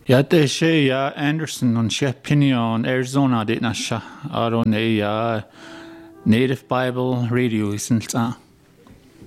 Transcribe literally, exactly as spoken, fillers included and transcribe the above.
Ja, det sé ja Anderson an sé Pinion Arizona dit na se ar on é ja Native Bible Radio is an ta.